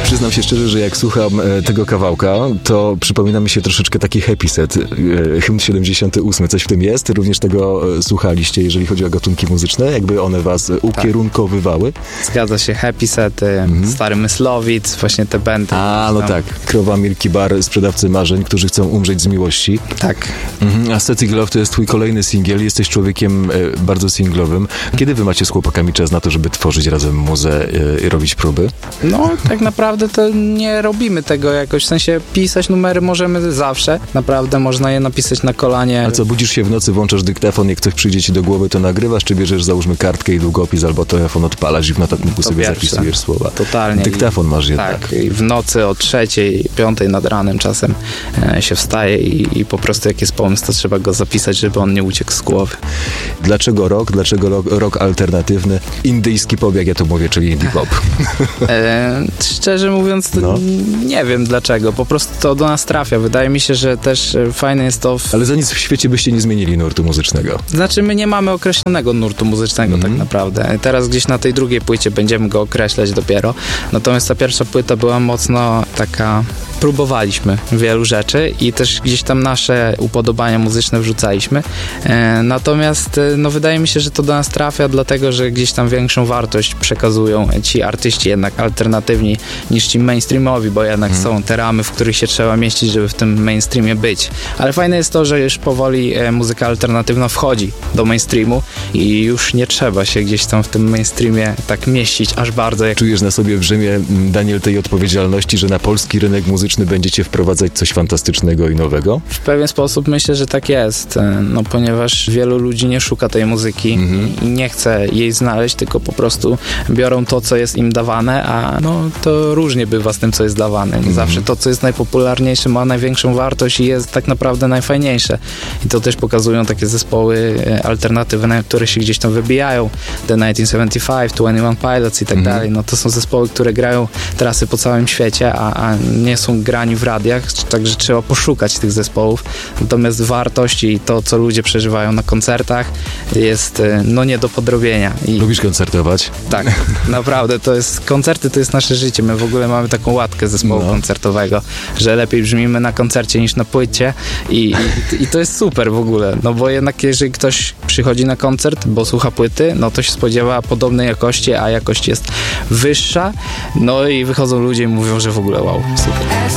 Przyznam się szczerze, że jak słucham tego kawałka, to przypomina mi się troszeczkę taki Happy Set, hymn 78. Coś w tym jest? Również tego słuchaliście, jeżeli chodzi o gatunki muzyczne? Jakby one was ukierunkowywały? Zgadza się, Happy Set, Stary Myslowic, właśnie te bandy. A, no tak. Krowa, Milky Bar, Sprzedawcy Marzeń, którzy chcą umrzeć z miłości. Tak. Aesthetic Love to jest twój kolejny singiel. Jesteś człowiekiem bardzo singlowym. Kiedy wy macie z chłopakami czas na to, żeby tworzyć razem muzę i robić próby? No, tak naprawdę to nie robimy tego jakoś, w sensie pisać numery możemy zawsze. Naprawdę można je napisać na kolanie. A co, budzisz się w nocy, włączasz dyktafon, jak coś przyjdzie ci do głowy, to nagrywasz, czy bierzesz, załóżmy, kartkę i długopis, albo telefon odpalasz i w notatniku sobie zapisujesz słowa? Totalnie. Dyktafon masz jednak. Tak, i w nocy o 3:00, 5:00 nad ranem czasem się wstaje i po prostu jak jest pomysł, to trzeba go zapisać, żeby on nie uciekł z głowy. Dlaczego rock? Dlaczego rock alternatywny? Indyjski pop, jak ja to mówię, czyli indie pop. Szczerze mówiąc, to nie wiem dlaczego. Po prostu to do nas trafia. Wydaje mi się, że też fajne jest to... Ale za nic w świecie byście nie zmienili nurtu muzycznego. Znaczy, my nie mamy określonego nurtu muzycznego tak naprawdę. Teraz gdzieś na tej drugiej płycie będziemy go określać dopiero. Natomiast ta pierwsza płyta była mocno taka... Próbowaliśmy wielu rzeczy i też gdzieś tam nasze upodobania muzyczne wrzucaliśmy. Natomiast no, wydaje mi się, że to do nas trafia, dlatego że gdzieś tam większą wartość przekazują ci artyści jednak alternatywni niż ci mainstreamowi, bo jednak są te ramy, w których się trzeba mieścić, żeby w tym mainstreamie być. Ale fajne jest to, że już powoli muzyka alternatywna wchodzi do mainstreamu i już nie trzeba się gdzieś tam w tym mainstreamie tak mieścić aż bardzo. Czujesz na sobie brzemię, Daniel, tej odpowiedzialności, że na polski rynek muzyczny będziecie wprowadzać coś fantastycznego i nowego? W pewien sposób myślę, że tak jest, no ponieważ wielu ludzi nie szuka tej muzyki i nie chce jej znaleźć, tylko po prostu biorą to, co jest im dawane, a no to różnie bywa z tym, co jest dawane. Nie zawsze to, co jest najpopularniejsze, ma największą wartość i jest tak naprawdę najfajniejsze. I to też pokazują takie zespoły alternatywne, które się gdzieś tam wybijają. The 1975, 21 Pilots i tak dalej. No to są zespoły, które grają trasy po całym świecie, a nie są grani w radiach, także trzeba poszukać tych zespołów. Natomiast wartość i to, co ludzie przeżywają na koncertach, jest no nie do podrobienia. Lubisz koncertować? Tak, naprawdę. Koncerty to jest nasze życie. My w ogóle mamy taką łatkę zespołu koncertowego, że lepiej brzmimy na koncercie niż na płycie i to jest super w ogóle, no bo jednak jeżeli ktoś przychodzi na koncert, bo słucha płyty, no to się spodziewa podobnej jakości, a jakość jest wyższa, no i wychodzą ludzie i mówią, że w ogóle wow, super.